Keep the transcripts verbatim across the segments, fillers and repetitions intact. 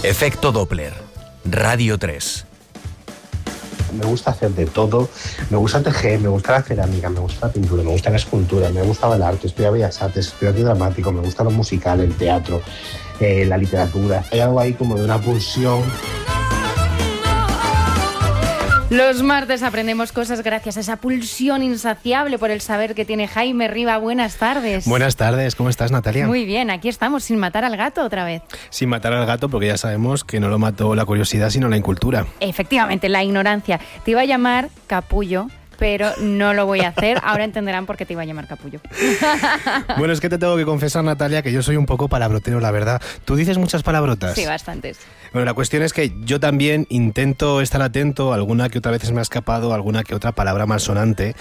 Efecto Doppler, Radio tres. Me gusta hacer de todo, me gusta tejer, me gusta la cerámica, me gusta la pintura, me gusta la escultura, me gusta el arte, estudio Bellas Artes, estudio arte dramático, me gusta lo musical, el teatro, eh, la literatura. Hay algo ahí como de una pulsión. Los martes aprendemos cosas gracias a esa pulsión insaciable por el saber que tiene Jaime Riva. Buenas tardes. Buenas tardes, ¿cómo estás, Natalia? Muy bien, aquí estamos, sin matar al gato otra vez. Sin matar al gato, porque ya sabemos que no lo mató la curiosidad, sino la incultura. Efectivamente, la ignorancia. Te iba a llamar Capullo, pero no lo voy a hacer. Ahora entenderán por qué te iba a llamar Capullo. Bueno, es que te tengo que confesar, Natalia, que yo soy un poco palabrotero, la verdad. ¿Tú dices muchas palabrotas? Sí, bastantes. Bueno, la cuestión es que yo también intento estar atento, alguna que otra vez me ha escapado, alguna que otra palabra malsonante.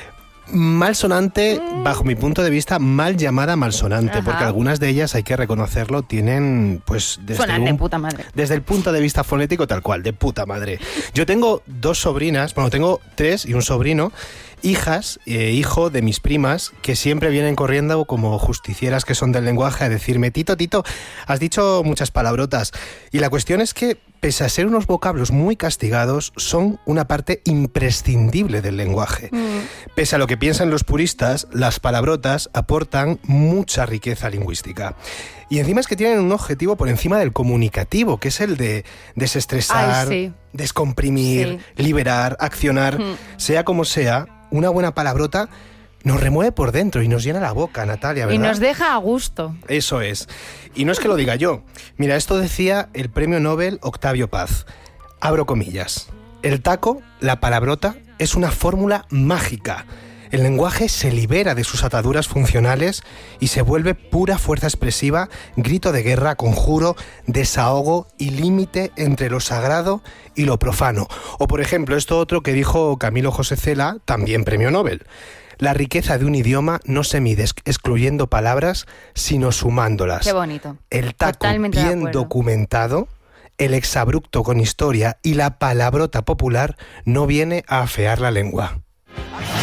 Malsonante, mm. bajo mi punto de vista, mal llamada malsonante, Ajá. porque algunas de ellas, hay que reconocerlo, tienen, pues, desde, Suenan un, de puta madre. desde el punto de vista fonético tal cual, de puta madre. Yo tengo dos sobrinas, bueno, tengo tres y un sobrino, hijas, eh, hijo de mis primas, que siempre vienen corriendo como justicieras que son del lenguaje a decirme: Tito, Tito, has dicho muchas palabrotas. Y la cuestión es que, pese a ser unos vocablos muy castigados, son una parte imprescindible del lenguaje. Mm. Pese a lo que piensan los puristas, las palabrotas aportan mucha riqueza lingüística. Y encima es que tienen un objetivo por encima del comunicativo, que es el de desestresar, Ay, sí. descomprimir, sí. liberar, accionar. Mm. Sea como sea, una buena palabrota nos remueve por dentro y nos llena la boca, Natalia, ¿verdad? Y nos deja a gusto. Eso es. Y no es que lo diga yo. Mira, esto decía el premio Nobel Octavio Paz. Abro comillas. El taco, la palabrota, es una fórmula mágica. El lenguaje se libera de sus ataduras funcionales y se vuelve pura fuerza expresiva, grito de guerra, conjuro, desahogo y límite entre lo sagrado y lo profano. O, por ejemplo, esto otro que dijo Camilo José Cela, también premio Nobel. La riqueza de un idioma no se mide excluyendo palabras, sino sumándolas. Qué bonito. El taco Totalmente bien documentado, el exabrupto con historia y la palabrota popular no viene a afear la lengua.